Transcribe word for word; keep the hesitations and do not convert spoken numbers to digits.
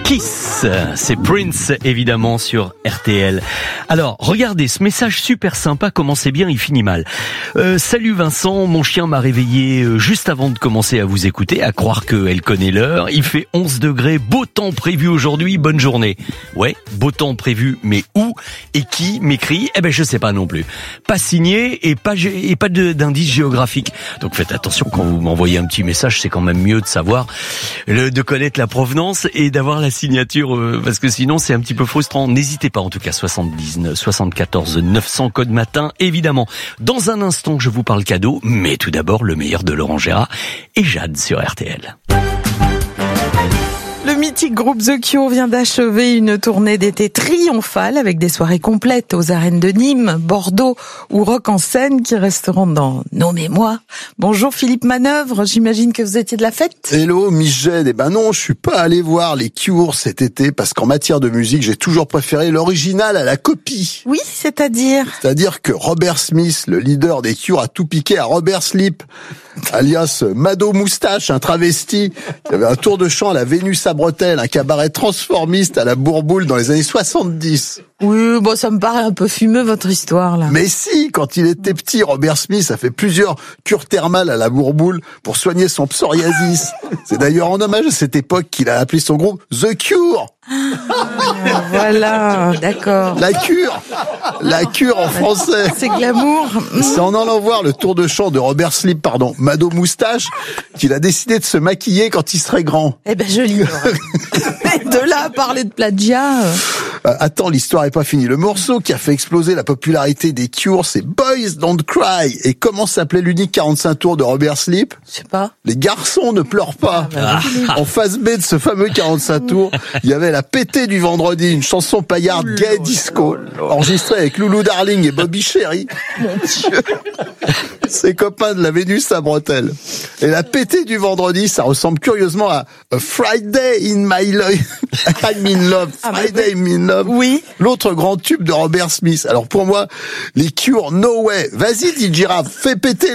Kiss, c'est Prince évidemment sur R T L. Alors regardez, ce message super sympa commençait bien, il finit mal. Euh, salut Vincent, mon chien m'a réveillé euh, juste avant de commencer à vous écouter, à croire qu'elle connaît l'heure. Il fait onze degrés, beau temps prévu aujourd'hui, bonne journée. Ouais, beau temps prévu, mais où et qui m'écrit? Eh ben je sais pas non plus. Pas signé et pas et pas de, d'indice géographique. Donc faites attention quand vous m'envoyez un petit message, c'est quand même mieux de savoir, le, de connaître la provenance et d'avoir la signature, euh, parce que sinon c'est un petit peu frustrant. N'hésitez pas en tout cas, soixante-dix-neuf, soixante-quatorze, neuf cents code matin, évidemment. Dans un instant, je vous parle cadeau, mais tout d'abord le meilleur de Laurent Gérard et Jade sur R T L. Le mythique groupe The Cure vient d'achever une tournée d'été triomphale avec des soirées complètes aux arènes de Nîmes, Bordeaux ou Rock en Seine qui resteront dans nos mémoires. Bonjour Philippe Manœuvre, j'imagine que vous étiez de la fête? Hello Miss Jade, eh ben non, je suis pas allé voir les Cure cet été parce qu'en matière de musique, j'ai toujours préféré l'original à la copie. Oui, c'est-à-dire? C'est-à-dire que Robert Smith, le leader des Cure, a tout piqué à Robert Sleep, alias Mado Moustache, un travesti. Il y avait un tour de chant à la Vénus à bretelles, un cabaret transformiste à la Bourboule dans les années soixante-dix. Oui, bon, ça me paraît un peu fumeux votre histoire là. Mais si, quand il était petit, Robert Smith a fait plusieurs cures thermales à la Bourboule pour soigner son psoriasis. C'est d'ailleurs en hommage à cette époque qu'il a appelé son groupe The Cure. Ah, voilà, d'accord. La cure, la cure en français. C'est glamour. C'est en allant voir le tour de chant de Robert Sleep, pardon, Mado Moustache, qu'il a décidé de se maquiller quand il serait grand. Eh ben, je l'ignore. De là à parler de plagiat. Euh... Euh, attends, l'histoire est pas finie. Le morceau qui a fait exploser la popularité des Cure, c'est Boys Don't Cry. Et comment s'appelait l'unique quarante-cinq tours de Robert Sleep? Je sais pas. Les garçons ne pleurent pas. Ah, bah, en face B de ce fameux quarante-cinq tours, il y avait la pétée du vendredi, une chanson paillarde gay disco, enregistrée avec Loulou Darling et Bobby Cherry. Mon Dieu. Ses copains de la Vénus à bretelles. Et la pétée du vendredi, ça ressemble curieusement à A Friday in my life. I'm in love. Friday I'm in love. Oui. L'autre grand tube de Robert Smith. Alors pour moi, les Cure, no way. Vas-y, dit Girafe, fais péter